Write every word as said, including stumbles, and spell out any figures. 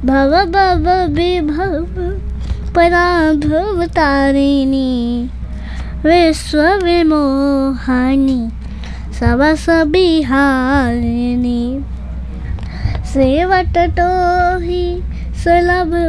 भव भव विभव पराभव तारिणी विश्व विमोहानी सबस बिहारिणी सेवट टोहि सुलभ